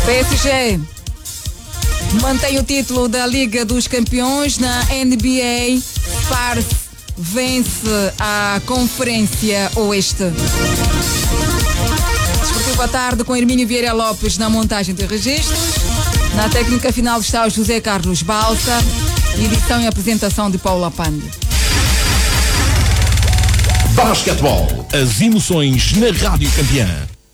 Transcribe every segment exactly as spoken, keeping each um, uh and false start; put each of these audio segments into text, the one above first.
P S G mantém o título da Liga dos Campeões. Na N B A, Spurs vence a Conferência Oeste. Desportivo à tarde com Hermínio Vieira Lopes na montagem de registros. Na técnica final está o José Carlos Balsa. Edição e apresentação de Paula Pande. Basquetebol, as emoções na Rádio Campeã.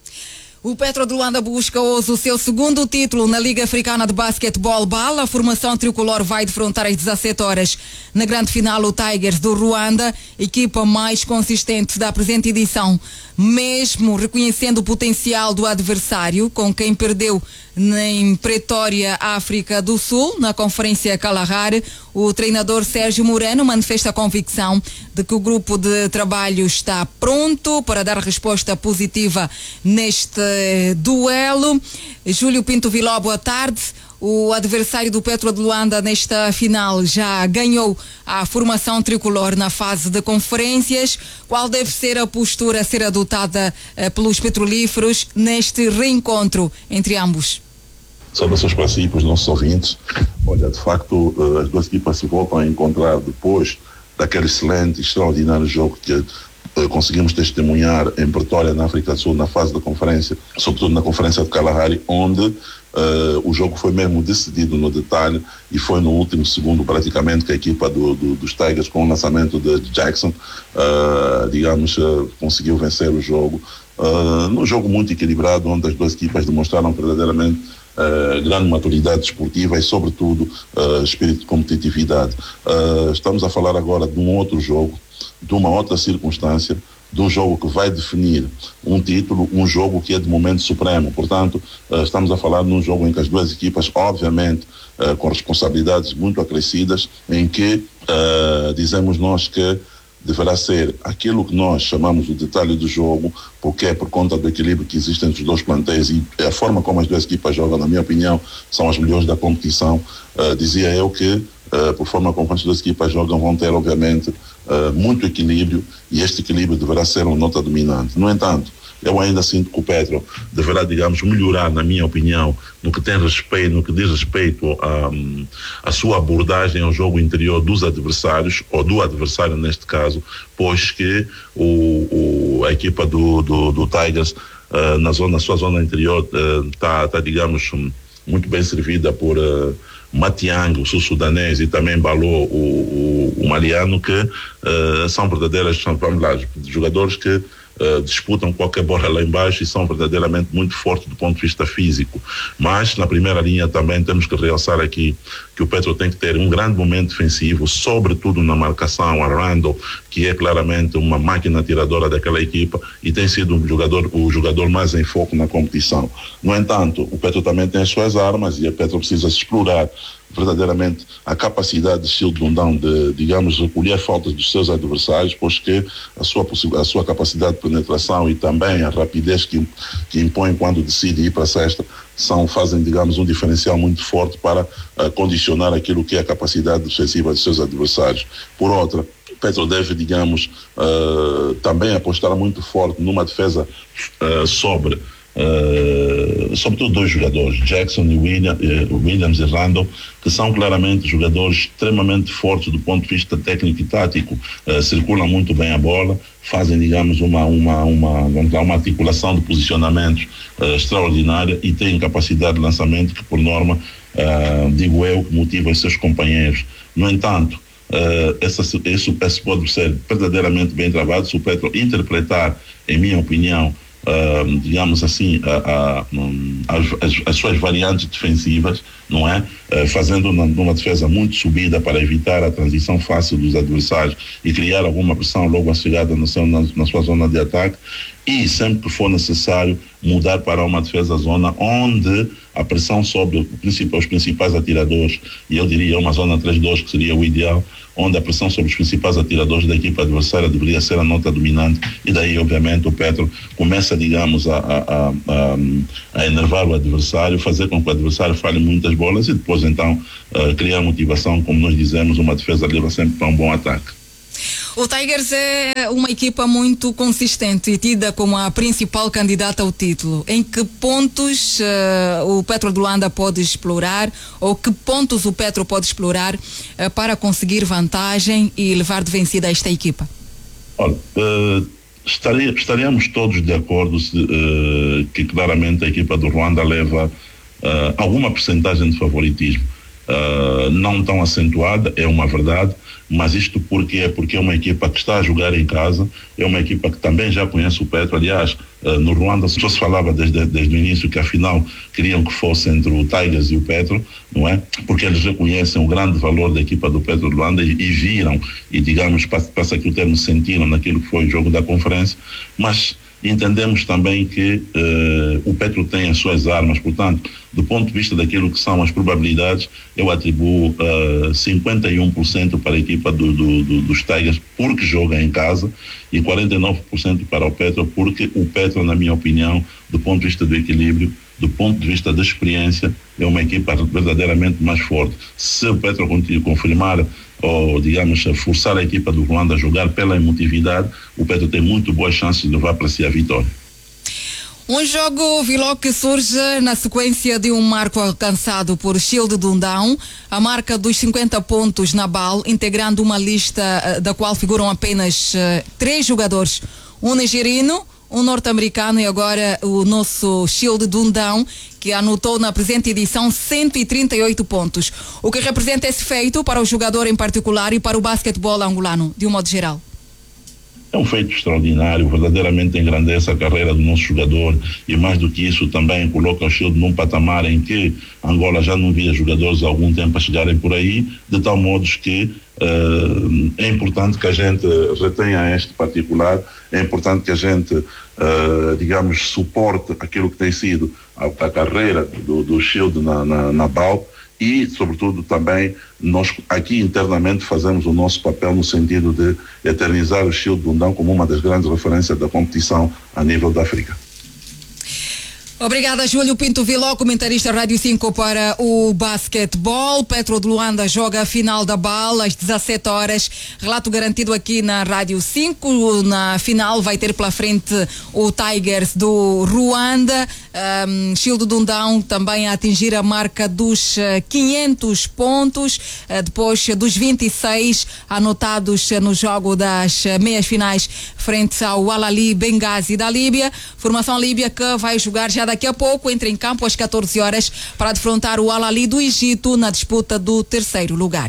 O Petro de Luanda busca hoje o seu segundo título na Liga Africana de Basquetebol B A L. A formação tricolor vai defrontar às dezassete horas na grande final o Tigers do Ruanda, equipa mais consistente da presente edição. Mesmo reconhecendo o potencial do adversário, com quem perdeu em Pretória, África do Sul, na Conferência Kalahari, o treinador Sérgio Moreno manifesta a convicção de que o grupo de trabalho está pronto para dar resposta positiva neste duelo. Júlio Pinto Viló, boa tarde. O adversário do Petro de Luanda nesta final já ganhou a formação tricolor na fase de conferências. Qual deve ser a postura a ser adotada eh, pelos petrolíferos neste reencontro entre ambos? Saudações para si, para os nossos ouvintes. Olha, de facto, as duas equipas se voltam a encontrar depois daquele excelente, extraordinário jogo que conseguimos testemunhar em Pretória, na África do Sul, na fase da conferência, sobretudo na conferência de Kalahari, onde Uh, o jogo foi mesmo decidido no detalhe e foi no último segundo praticamente que a equipa do, do, dos Tigers, com o lançamento de Jackson, uh, digamos, uh, conseguiu vencer o jogo. Uh, num jogo muito equilibrado, onde as duas equipas demonstraram verdadeiramente uh, grande maturidade esportiva e, sobretudo, uh, espírito de competitividade. Uh, estamos a falar agora de um outro jogo, de uma outra circunstância, de um jogo que vai definir um título, um jogo que é de momento supremo. Portanto, uh, estamos a falar num jogo em que as duas equipas, obviamente, uh, com responsabilidades muito acrescidas, em que uh, dizemos nós que deverá ser aquilo que nós chamamos de detalhe do jogo, porque é por conta do equilíbrio que existe entre os dois plantéis e a forma como as duas equipas jogam, na minha opinião, são as melhores da competição. Uh, dizia eu que Uh, por forma como as duas equipas jogam, vão ter, obviamente, uh, muito equilíbrio, e este equilíbrio deverá ser uma nota dominante. No entanto, eu ainda sinto que o Petro deverá, digamos, melhorar, na minha opinião, no que tem respeito, no que diz respeito à a, a sua abordagem ao jogo interior dos adversários, ou do adversário neste caso, pois que o, o, a equipa do, do, do Tigers, uh, na, zona, na sua zona interior, está, uh, tá, digamos, muito bem servida por uh, Matiang, o sul-sudanês, e também Balou, o, o, o maliano, que uh, são verdadeiras, são, vamos lá, jogadores que uh, disputam qualquer bola lá embaixo e são verdadeiramente muito fortes do ponto de vista físico. Mas na primeira linha também temos que realçar aqui que o Petro tem que ter um grande momento defensivo, sobretudo na marcação a Randall, que é claramente uma máquina atiradora daquela equipa e tem sido um jogador, o jogador mais em foco na competição. No entanto, o Petro também tem as suas armas e a Petro precisa explorar verdadeiramente a capacidade de Childe Lundão de, digamos, recolher faltas dos seus adversários, pois que a sua, a sua capacidade de penetração e também a rapidez que, que impõe quando decide ir para a cesta são, fazem, digamos, um diferencial muito forte para uh, condicionar aquilo que é a capacidade defensiva dos seus adversários. Por outra, Petro deve, digamos, uh, também apostar muito forte numa defesa uh, sobre Uh, sobretudo dois jogadores, Jackson e William, uh, Williams e Randall, que são claramente jogadores extremamente fortes do ponto de vista técnico e tático, uh, circulam muito bem a bola, fazem, digamos, uma, uma, uma, uma, uma articulação de posicionamentos uh, extraordinária e têm capacidade de lançamento que, por norma, uh, digo eu, motiva os seus companheiros. No entanto, uh, essa, isso, isso pode ser verdadeiramente bem travado se o Petro interpretar, em minha opinião, Uh, digamos assim, uh, uh, um, as, as, as suas variantes defensivas, não é? Uh, fazendo uma, uma defesa muito subida para evitar a transição fácil dos adversários e criar alguma pressão logo à chegada na, seu, na, na sua zona de ataque, e sempre que for necessário mudar para uma defesa zona onde a pressão sobre os principais atiradores, e eu diria uma zona três dois que seria o ideal, onde a pressão sobre os principais atiradores da equipa adversária deveria ser a nota dominante, e daí obviamente o Petro começa, digamos, a, a, a, a enervar o adversário, fazer com que o adversário falhe muitas bolas e depois então uh, criar motivação, como nós dizemos, uma defesa leva sempre para um bom ataque. O Tigers é uma equipa muito consistente e tida como a principal candidata ao título. Em que pontos uh, o Petro de Luanda pode explorar, ou que pontos o Petro pode explorar uh, para conseguir vantagem e levar de vencida esta equipa? Olha, uh, estaria, estaríamos todos de acordo se, uh, que claramente a equipa do Ruanda leva uh, alguma percentagem de favoritismo. Uh, não tão acentuada, é uma verdade, mas isto porque é porque é uma equipa que está a jogar em casa, é uma equipa que também já conhece o Petro. Aliás, uh, no Ruanda só se falava desde, desde o início que afinal queriam que fosse entre o Tigers e o Petro, não é? Porque eles reconhecem o grande valor da equipa do Petro de Luanda e, e viram, e digamos, passa, passa aqui o termo, sentiram naquilo que foi o jogo da conferência, mas entendemos também que uh, o Petro tem as suas armas, portanto, do ponto de vista daquilo que são as probabilidades, eu atribuo uh, cinquenta e um por cento para a equipa do, do, do, dos Tigers porque joga em casa e quarenta e nove por cento para o Petro porque o Petro, na minha opinião, do ponto de vista do equilíbrio, do ponto de vista da experiência, é uma equipa verdadeiramente mais forte. Se o Petro confirmar ou, digamos, forçar a equipa do Ruanda a jogar pela emotividade, o Petro tem muito boas chances de levar para si a vitória. Um jogo, Viló, que surge na sequência de um marco alcançado por Shield Dundão, a marca dos cinquenta pontos na B A L, integrando uma lista uh, da qual figuram apenas uh, três jogadores, um nigeriano, um norte-americano e agora o nosso Shield Dundão, que anotou na presente edição cento e trinta e oito pontos. O que representa esse feito para o jogador em particular e para o basquetebol angolano, de um modo geral? É um feito extraordinário, verdadeiramente engrandece a carreira do nosso jogador e, mais do que isso, também coloca o Shield num patamar em que Angola já não via jogadores há algum tempo a chegarem por aí, de tal modo que uh, é importante que a gente retenha este particular, é importante que a gente, uh, digamos, suporte aquilo que tem sido a, a carreira do, do Shield na, na, na B A L. E, sobretudo, também nós aqui internamente fazemos o nosso papel no sentido de eternizar o Shield Dundão como uma das grandes referências da competição a nível da África. Obrigada, Júlio Pinto Viló, comentarista Rádio cinco para o basquetebol. Petro de Luanda joga a final da B A L às dezassete horas. Relato garantido aqui na Rádio cinco. Na final vai ter pela frente o Tigers do Ruanda. Um, Shield Dundão também a atingir a marca dos uh, quinhentos pontos, uh, depois dos vinte e seis anotados uh, no jogo das uh, meias finais frente ao Al Ahly Benghazi da Líbia. Formação líbia que vai jogar já daqui a pouco, entra em campo às catorze horas para defrontar o Al Ahly do Egito na disputa do terceiro lugar.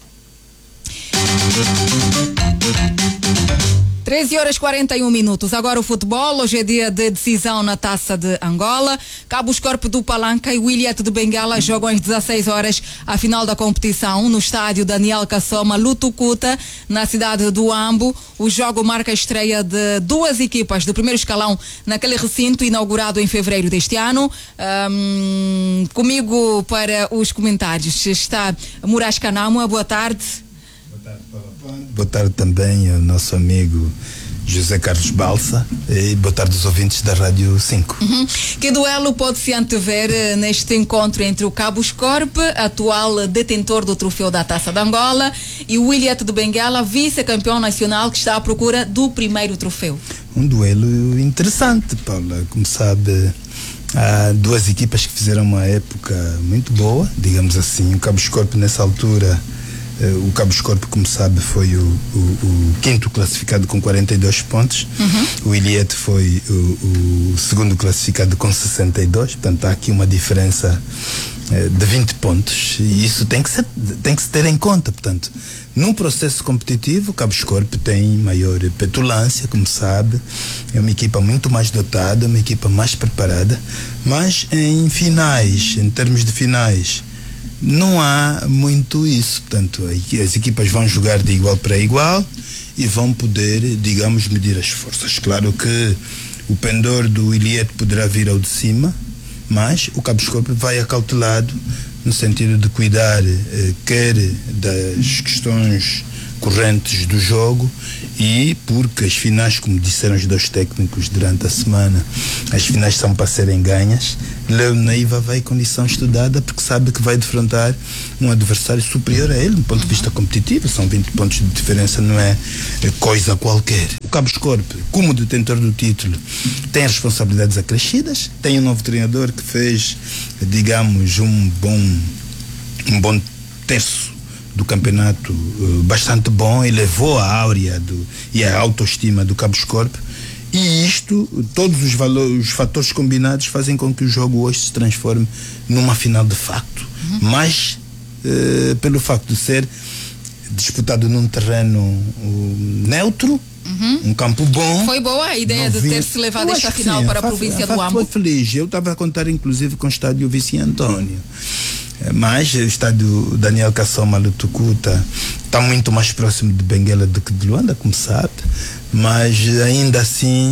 treze horas e quarenta e um minutos. Agora o futebol. Hoje é dia de decisão na Taça de Angola. Cabo Escorpe do Palanca e o Wiliete de Bengala jogam às dezasseis horas a final da competição no estádio Daniel Kassoma Lutukuta, na cidade do Ambo. O jogo marca a estreia de duas equipas do primeiro escalão naquele recinto inaugurado em fevereiro deste ano. Um, comigo para os comentários está Muras Kanamwa. Boa tarde. Boa tarde também ao nosso amigo José Carlos Balsa e boa tarde aos ouvintes da Rádio cinco. Uhum. Que duelo pode-se antever uh, neste encontro entre o Cabo Escorpe, atual detentor do troféu da Taça de Angola, e o Wiliete de Bengala, vice-campeão nacional que está à procura do primeiro troféu? Um duelo interessante, Paula. Como sabe, há duas equipas que fizeram uma época muito boa, digamos assim. O Cabo Escorpe nessa altura... Uh, o Cabo Escorpe, como sabe, foi o, o, o quinto classificado com quarenta e dois pontos. Uhum. O Wiliete foi o, o segundo classificado com sessenta e dois. Portanto, há aqui uma diferença uh, de vinte pontos. E isso tem que, ser, tem que se ter em conta. Portanto, num processo competitivo, o Cabo Escorpe tem maior petulância, como sabe. É uma equipa muito mais dotada, uma equipa mais preparada. Mas em finais, em termos de finais, não há muito isso. Portanto, as equipas vão jogar de igual para igual e vão poder, digamos, medir as forças. Claro que o pendor do Wiliete poderá vir ao de cima, mas o Cabo Escorpe vai acautelado no sentido de cuidar eh, quer das questões correntes do jogo e porque as finais, como disseram os dois técnicos durante a semana, as finais são para serem ganhas. Leo Neiva vai em condição estudada porque sabe que vai defrontar um adversário superior a ele, do ponto de vista competitivo. São vinte pontos de diferença, não é coisa qualquer. O Cabo Escorpe, como detentor do título, tem responsabilidades acrescidas, tem um novo treinador que fez, digamos, um bom, um bom terço do campeonato uh, bastante bom, e levou a áurea do, e a autoestima do Cabo Escorpe, e isto, todos os, valores, os fatores combinados fazem com que o jogo hoje se transforme numa final de facto, uhum. mas uh, pelo facto de ser disputado num terreno uh, neutro, uhum. um campo bom. Foi boa a ideia de ter se levado esta final sim, para a, a província a, a do Ambo. Foi feliz, eu estava a contar inclusive com o estádio Vicente Antônio. Mas o estádio Daniel Kassoma Lutukuta está muito mais próximo de Benguela do que de Luanda, como sabe, mas ainda assim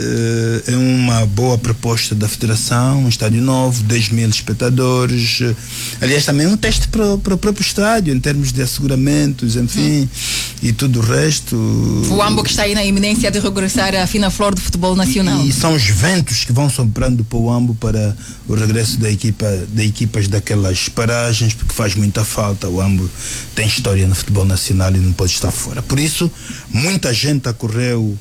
é uma boa proposta da Federação, um estádio novo, dez mil espectadores, aliás também um teste para, para o próprio estádio em termos de asseguramentos, enfim, hum. e tudo o resto. O Ambo que está aí na iminência de regressar à fina flor do futebol nacional. E, e são os ventos que vão soprando para o Ambo para o regresso da equipa, de equipas daquelas paragens, porque faz muita falta. O Ambo tem história no futebol nacional e não pode estar fora. Por isso, muita gente acorreu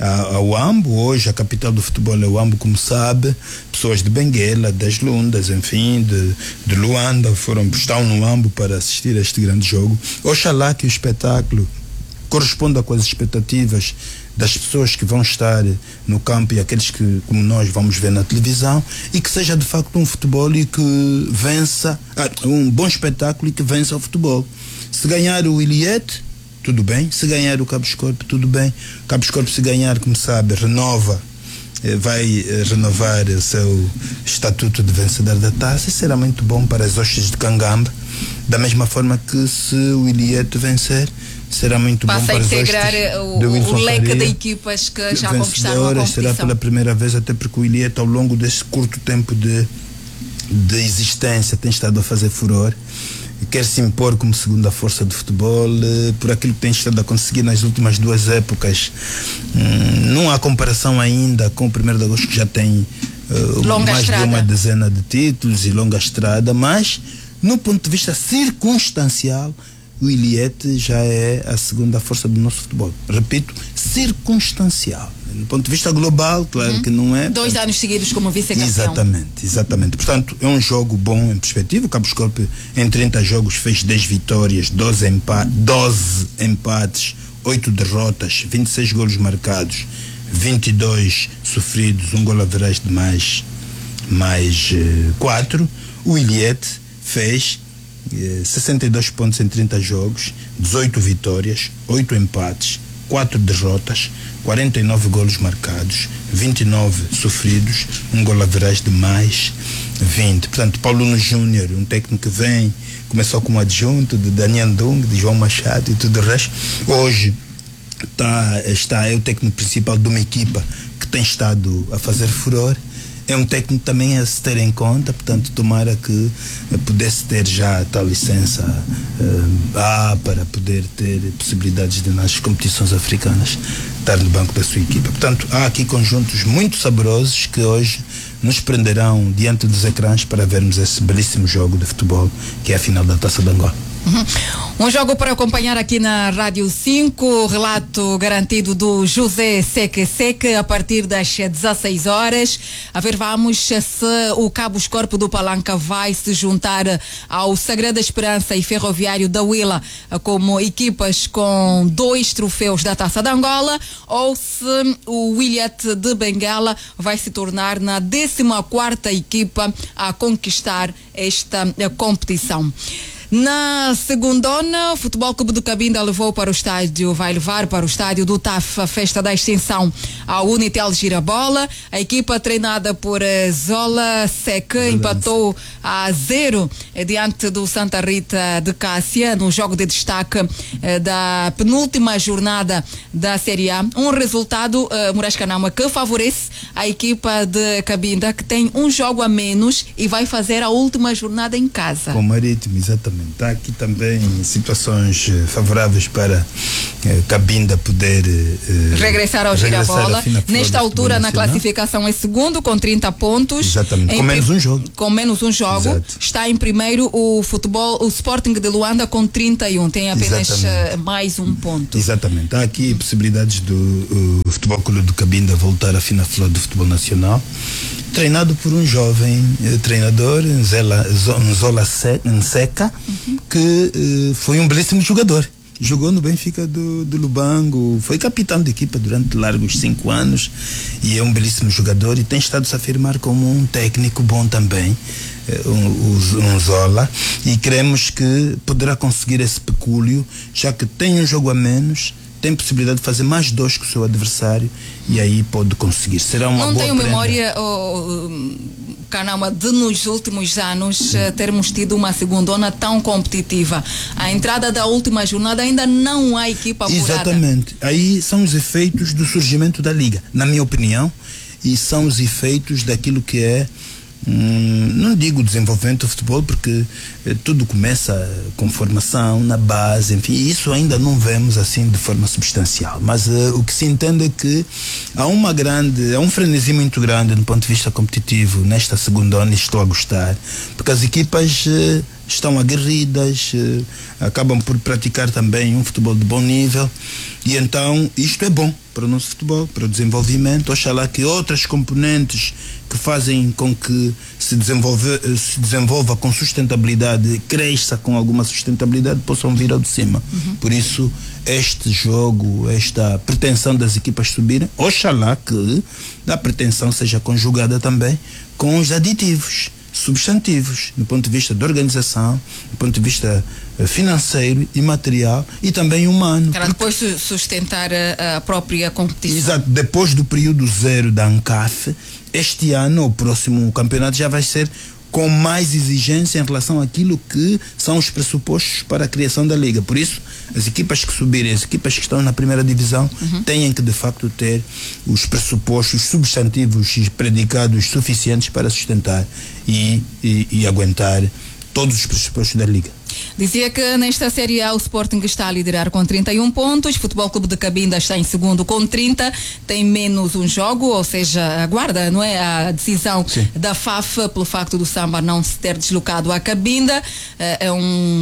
ao Ambo. Hoje a capital do futebol é o Ambo, como sabe. Pessoas de Benguela, das Lundas, enfim, de, de Luanda foram, estão no Ambo para assistir a este grande jogo. Oxalá que o espetáculo corresponda com as expectativas das pessoas que vão estar no campo e aqueles que, como nós, vamos ver na televisão, e que seja de facto um futebol e que vença, ah, um bom espetáculo e que vença o futebol. Se ganhar o Iliete, tudo bem. Se ganhar o Cabo Escorpe, tudo bem. O Cabo Escorpe, se ganhar, como sabe, renova, eh, vai eh, renovar o seu estatuto de vencedor da taça, e será muito bom para as hostes de Cangamba, da mesma forma que se o Iliete vencer, será muito Passa bom para a integrar o, o, o leque de equipas que já conquistaram a competição. Será pela primeira vez, até porque o Iliete, ao longo desse curto tempo de, de existência, tem estado a fazer furor, quer se impor como segunda força do futebol, por aquilo que tem estado a conseguir nas últimas duas épocas. Hum, não há comparação ainda com o primeiro de agosto, que já tem uh, mais estrada. de uma dezena de títulos e longa estrada, mas no ponto de vista circunstancial, o Iliete já é a segunda força do nosso futebol. Repito, circunstancial. Do ponto de vista global, claro uhum. que não é. Dois anos seguidos como vice-campeão. Exatamente, exatamente. Portanto, é um jogo bom em perspectiva. O Cabo Escorpe, em trinta jogos, fez dez vitórias, doze, empa doze empates, oito derrotas, vinte e seis golos marcados, vinte e dois sofridos, um gol average de mais, mais uh, quatro. O Iliete fez sessenta e dois pontos em trinta jogos, dezoito vitórias, oito empates, quatro derrotas, quarenta e nove golos marcados, vinte e nove sofridos, um gol average de mais vinte. Portanto, Paulo Nunes Júnior, um técnico que vem, começou como adjunto de Daniel Dung, de João Machado e tudo o resto. Hoje tá, está, é o técnico principal de uma equipa que tem estado a fazer furor. É um técnico também a se ter em conta, portanto, tomara que uh, pudesse ter já a tal licença uh, A para poder ter possibilidades de, nas competições africanas, estar no banco da sua equipa. Portanto, há aqui conjuntos muito saborosos que hoje nos prenderão diante dos ecrãs para vermos esse belíssimo jogo de futebol, que é a final da Taça de Angola. Uhum. Um jogo para acompanhar aqui na Rádio cinco, relato garantido do José Seque Seque a partir das dezasseis horas. A ver, vamos se o Cabo Escorpe do Palanca vai se juntar ao Sagrada Esperança e Ferroviário da Huila como equipas com dois troféus da Taça de Angola, ou se o Iliete de Benguela vai se tornar na décima quarta equipa a conquistar esta competição. Na segundona, o Futebol Clube do Cabinda levou para o estádio, vai levar para o estádio do T A F a festa da extensão ao Unitel Girabola. A equipa treinada por Zola Seque empatou a zero diante do Santa Rita de Cássia no jogo de destaque eh, da penúltima jornada da Série A. Um resultado, eh, Moraes Canama, que favorece a equipa de Cabinda, que tem um jogo a menos e vai fazer a última jornada em casa. Com o Marítimo, exatamente. Exatamente. Há aqui também situações eh, favoráveis para eh, Cabinda poder eh, regressar ao girabola. Nesta altura, na classificação, é segundo com trinta pontos. Exatamente. Com menos um jogo. Com menos um jogo. Exato. Está em primeiro o futebol, o Sporting de Luanda com trinta e um. Tem apenas uh, mais um ponto. Exatamente. Há aqui possibilidades do uh, Futebol Clube do Cabinda voltar à final do futebol nacional, treinado por um jovem uh, treinador, Nzela, Nzola Nseca, uhum. que uh, foi um belíssimo jogador. Jogou no Benfica do, do Lubango, foi capitão de equipa durante largos cinco anos e é um belíssimo jogador e tem estado a se afirmar como um técnico bom também, um, um Zola, e cremos que poderá conseguir esse pecúlio, já que tem um jogo a menos, tem possibilidade de fazer mais dois que o seu adversário e aí pode conseguir. Será uma Não boa tenho prenda. memória, oh, Canama, de nos últimos anos uh, termos tido uma segundona tão competitiva. A entrada da última jornada ainda não há equipa apurada. Exatamente. Aí são os efeitos do surgimento da Liga, na minha opinião, e são os efeitos daquilo que é Hum, não digo desenvolvimento do futebol, porque eh, tudo começa com formação na base, enfim, isso ainda não vemos assim de forma substancial, mas eh, o que se entende é que há uma grande, há um frenesi muito grande do ponto de vista competitivo nesta segunda onda, e estou a gostar, porque as equipas eh, estão aguerridas, eh, acabam por praticar também um futebol de bom nível, e então isto é bom para o nosso futebol, para o desenvolvimento. Oxalá que outras componentes que fazem com que se desenvolva, se desenvolva com sustentabilidade, cresça com alguma sustentabilidade, possam vir ao de cima. Uhum. Por isso, este jogo, esta pretensão das equipas subirem, oxalá que a pretensão seja conjugada também com os aditivos substantivos, do ponto de vista de organização, do ponto de vista financeiro e material e também humano. Para depois sustentar a, a própria competição. Exato. Depois do período zero da ANCAF, este ano, o próximo campeonato já vai ser com mais exigência em relação àquilo que são os pressupostos para a criação da Liga. Por isso, as equipas que subirem, as equipas que estão na primeira divisão, uhum. têm que de facto ter os pressupostos substantivos e predicados suficientes para sustentar e, e, e aguentar todos os pressupostos da Liga. Dizia que nesta Série A o Sporting está a liderar com trinta e um pontos, Futebol Clube de Cabinda está em segundo com trinta, tem menos um jogo, ou seja, aguarda, não é, a decisão Sim. da F A F pelo facto do Samba não se ter deslocado à Cabinda. É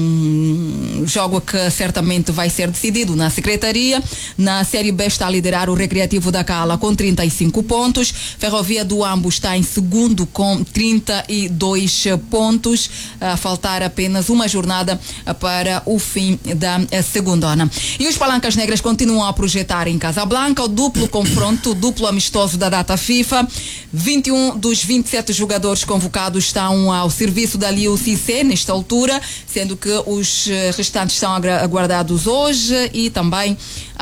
um jogo que certamente vai ser decidido na Secretaria. Na Série B está a liderar o Recreativo da Cala com trinta e cinco pontos, Ferrovia do Ambo está em segundo com trinta e dois pontos, a faltar apenas uma jornada para o fim da segundona. E os Palancas Negras continuam a projetar em Casablanca o duplo confronto, o duplo amistoso da data FIFA. vinte e um dos vinte e sete jogadores convocados estão ao serviço da L I U C C nesta altura, sendo que os restantes estão aguardados hoje e também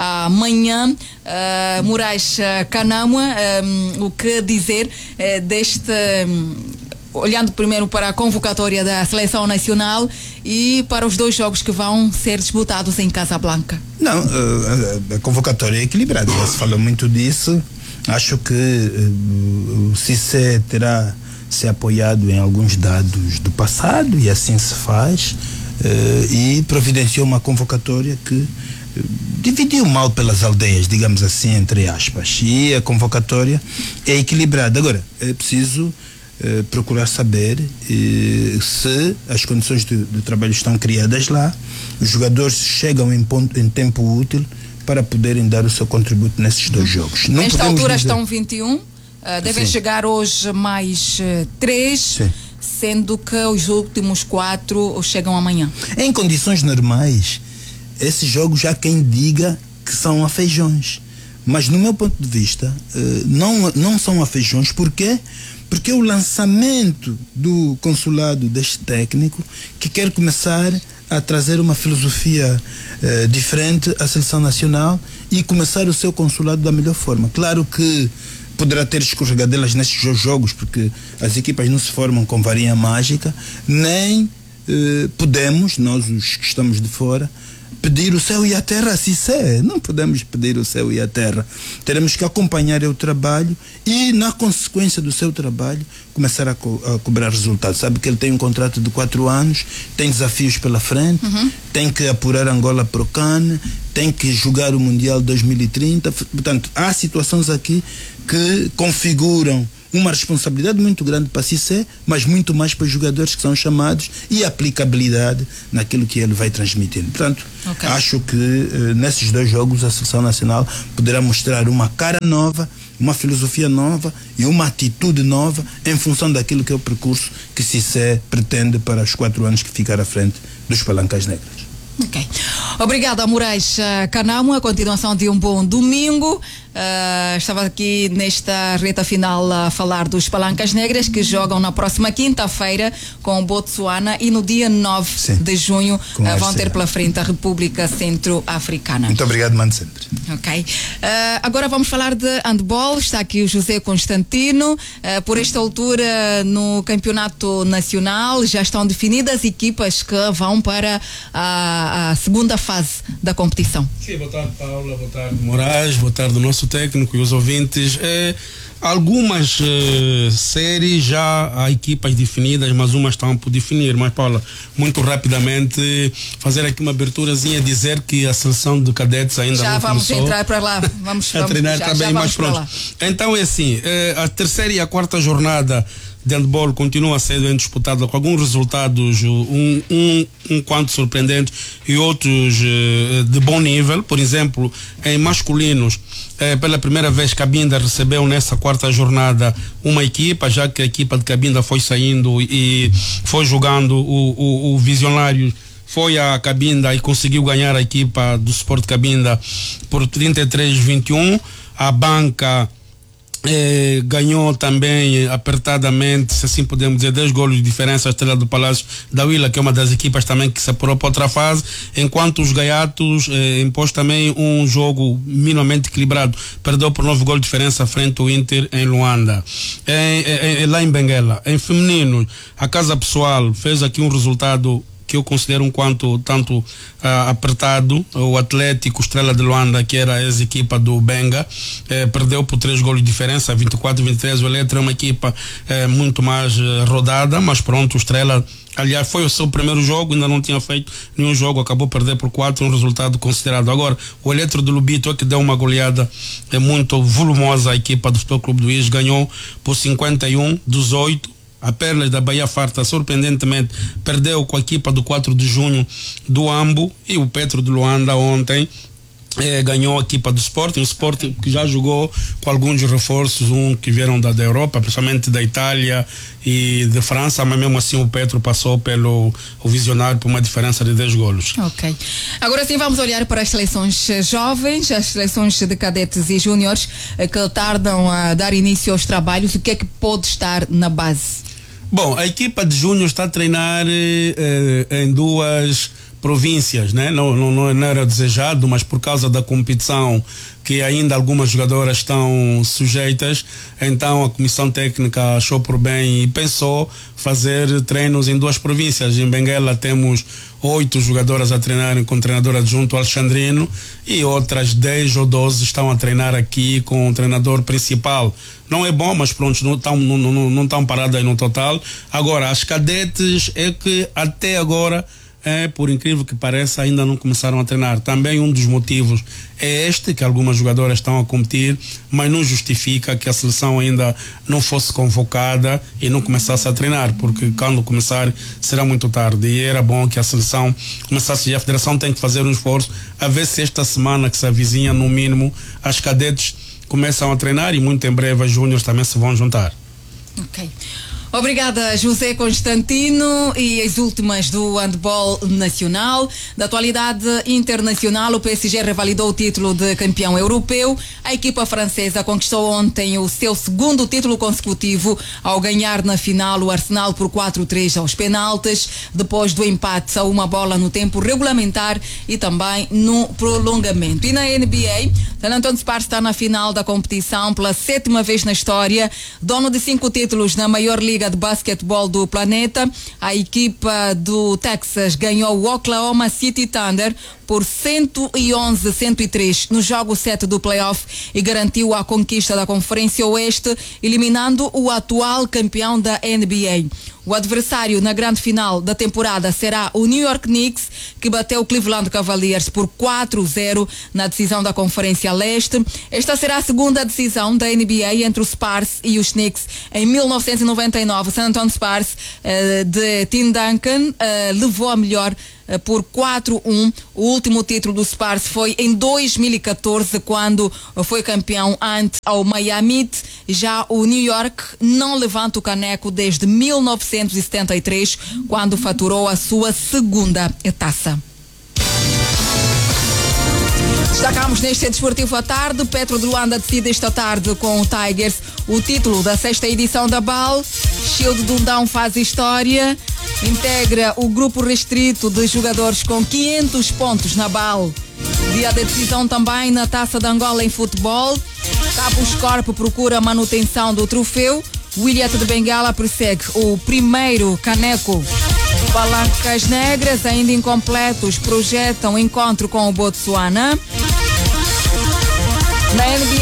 amanhã. Uh, Moraes Canama, um, o que dizer uh, deste... Um, olhando primeiro para a convocatória da Seleção Nacional e para os dois jogos que vão ser disputados em Casablanca? Não, a, a convocatória é equilibrada, já se fala muito disso. Acho que uh, o Cissé terá se apoiado em alguns dados do passado e assim se faz, uh, e providenciou uma convocatória que uh, dividiu mal pelas aldeias, digamos assim, entre aspas, e a convocatória é equilibrada. Agora, é preciso Uh, procurar saber uh, se as condições de, de trabalho estão criadas lá, os jogadores chegam em, ponto, em tempo útil para poderem dar o seu contributo nesses dois jogos. Não Nesta altura dizer... estão vinte e um, uh, devem Sim. chegar hoje mais uh, três, Sim. sendo que os últimos quatro chegam amanhã. Em condições normais, esses jogos já quem diga que são afejões, mas no meu ponto de vista uh, não, não são afejões. Por quê? Porque é o lançamento do consulado deste técnico que quer começar a trazer uma filosofia eh, diferente à seleção nacional e começar o seu consulado da melhor forma. Claro que poderá ter escorregadelas nestes jogos, porque as equipas não se formam com varinha mágica, nem eh, podemos, nós os que estamos de fora, pedir o céu e a terra, assim é. Não podemos pedir o céu e a terra. Teremos que acompanhar o trabalho e, na consequência do seu trabalho, começar a, co a cobrar resultados. Sabe que ele tem um contrato de quatro anos, tem desafios pela frente, uhum. tem que apurar Angola para o CAN, tem que jogar o Mundial dois mil e trinta. Portanto, há situações aqui que configuram uma responsabilidade muito grande para Cissé, mas muito mais para os jogadores que são chamados e a aplicabilidade naquilo que ele vai transmitir. Portanto, okay. acho que uh, nesses dois jogos a Seleção Nacional poderá mostrar uma cara nova, uma filosofia nova e uma atitude nova em função daquilo que é o percurso que Cissé pretende para os quatro anos que ficar à frente dos Palancas Negras. Ok. Obrigada, Moraes Canamo. A continuação de um bom domingo. Uh, estava aqui nesta reta final a falar dos Palancas Negras que jogam na próxima quinta-feira com o Botsuana e no dia nove Sim. de junho uh, vão ter pela frente a República Centro-Africana. Muito obrigado, mano, sempre. Ok. Uh, agora vamos falar de handball. Está aqui o José Constantino. Uh, por esta altura, no Campeonato Nacional, já estão definidas equipas que vão para a, a segunda fase da competição. Sim, boa tarde, Paula, boa tarde, Moraes, boa tarde, o nosso técnico e os ouvintes. É, algumas é, séries já há equipas definidas, mas umas estão por definir. Mas, Paula, muito rapidamente, fazer aqui uma aberturazinha, dizer que a seleção de cadetes ainda já não vamos começou entrar para lá. Vamos, a vamos treinar já, também já mais pronto. Então é assim, é, a terceira e a quarta jornada de handball continua a ser disputada com alguns resultados, um, um, um quanto surpreendentes e outros uh, de bom nível. Por exemplo, em masculinos, uh, pela primeira vez Cabinda recebeu nessa quarta jornada uma equipa, já que a equipa de Cabinda foi saindo e foi jogando o, o, o Visionário. Foi a Cabinda e conseguiu ganhar a equipa do Sport Cabinda por trinta e três a vinte e um. A banca Eh, ganhou também apertadamente, se assim podemos dizer, dez golos de diferença a Estrela do Palácio da Huila, que é uma das equipas também que se apurou para outra fase, enquanto os Gaiatos eh, impôs também um jogo minimamente equilibrado, perdeu por nove golos de diferença frente ao Inter em Luanda. Eh, eh, lá em Benguela, em feminino, a Casa Pessoal fez aqui um resultado que eu considero um quanto tanto uh, apertado. O Atlético Estrela de Luanda, que era a ex-equipa do Benga, eh, perdeu por três golos de diferença, vinte e quatro a vinte e três. O Eletra é uma equipa eh, muito mais eh, rodada, mas pronto, o Estrela, aliás, foi o seu primeiro jogo, ainda não tinha feito nenhum jogo, acabou perder por quatro, um resultado considerado. Agora, o Eletro de Lubito é que deu uma goleada é, muito volumosa à equipa do Futebol Clube do Is, ganhou por cinquenta e um a dezoito. A Perlas da Bahia Farta, surpreendentemente, perdeu com a equipa do quatro de junho do Ambo, e o Petro de Luanda ontem eh, ganhou a equipa do Sporting. O Sporting que já jogou com alguns reforços, um que vieram da, da Europa, principalmente da Itália e de França, mas mesmo assim o Petro passou pelo o Visionário por uma diferença de dez golos. Ok. Agora sim vamos olhar para as seleções jovens, as seleções de cadetes e júniores que tardam a dar início aos trabalhos. O que é que pode estar na base? Bom, a equipa de júnior está a treinar eh, em duas províncias, né? Não, não, não era desejado, mas por causa da competição que ainda algumas jogadoras estão sujeitas, então a comissão técnica achou por bem e pensou fazer treinos em duas províncias. Em Benguela temos oito jogadoras a treinarem com o treinador adjunto Alexandrino e outras dez ou doze estão a treinar aqui com o treinador principal. Não é bom, mas pronto, não estão não, não, não estão paradas aí no total. Agora, as cadetes é que até agora, é, por incrível que pareça, ainda não começaram a treinar. Também um dos motivos é este, que algumas jogadoras estão a competir, mas não justifica que a seleção ainda não fosse convocada e não começasse a treinar, porque quando começar será muito tarde, e era bom que a seleção começasse. E a federação tem que fazer um esforço a ver se esta semana que se avizinha, no mínimo, as cadetes começam a treinar, e muito em breve as júniores também se vão juntar. Ok. Obrigada, José Constantino. E as últimas do handball nacional. Da atualidade internacional, o P S G revalidou o título de campeão europeu. A equipa francesa conquistou ontem o seu segundo título consecutivo ao ganhar na final o Arsenal por quatro a três aos penaltis, depois do empate a uma bola no tempo regulamentar e também no prolongamento. E na N B A, San Antonio Spurs está na final da competição pela sétima vez na história, dono de cinco títulos na maior liga liga de basquetebol do planeta. A equipa do Texas ganhou o Oklahoma City Thunder por cento e onze a cento e três no jogo sete do playoff e garantiu a conquista da Conferência Oeste, eliminando o atual campeão da N B A. O adversário na grande final da temporada será o New York Knicks, que bateu o Cleveland Cavaliers por quatro a zero na decisão da Conferência Leste. Esta será a segunda decisão da N B A entre os Spurs e os Knicks. Em mil novecentos e noventa e nove, o San Antonio Spurs uh, de Tim Duncan uh, levou a melhor uh, por quatro a um. O último título do Spurs foi em dois mil e catorze, quando foi campeão ante ao Miami Heat. Já o New York não levanta o caneco desde mil novecentos e setenta e três, quando faturou a sua segunda taça. Destacamos neste desportivo à tarde. Petro de Luanda decide esta tarde com o Tigers o título da sexta edição da B A L. Shield Dundão faz história, integra o grupo restrito de jogadores com quinhentos pontos na B A L. Dia da decisão também na Taça de Angola em futebol. Cabos Corpo procura manutenção do troféu. O Ilhete de Bengala persegue o primeiro caneco. Palancas Negras, ainda incompletos, projetam encontro com o Botsuana. Na N B A